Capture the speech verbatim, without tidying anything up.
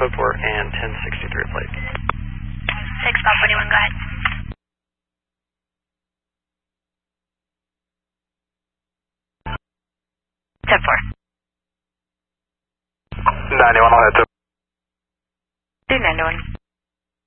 code four and ten sixty-three plate. six Bob twenty-one, go ahead. ten four. ninety-one, I'll head to. two ninety-one.